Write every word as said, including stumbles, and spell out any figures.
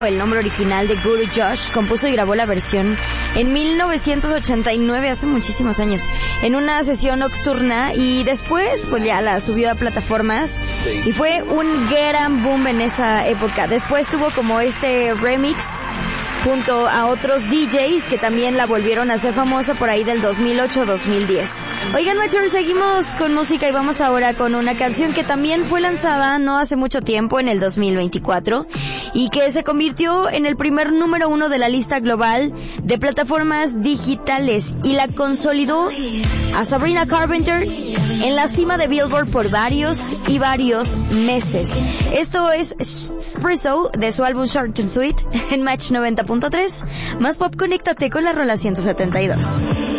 El nombre original de Guru Josh, compuso y grabó la versión en mil novecientos ochenta y nueve, hace muchísimos años, en una sesión nocturna, y después pues ya la subió a plataformas y fue un gran boom en esa época. Después tuvo como este remix junto a otros D Js que también la volvieron a hacer famosa por ahí del dos mil ocho dos mil diez. Oigan, Matcher, seguimos con música y vamos ahora con una canción que también fue lanzada no hace mucho tiempo, en el dos mil veinticuatro, y que se convirtió en el primer número uno de la lista global de plataformas digitales y la consolidó a Sabrina Carpenter en la cima de Billboard por varios y varios meses. Esto es Espresso de su álbum Short and Sweet en Match noventa punto tres. Más pop, conéctate con la rola ciento setenta y dos.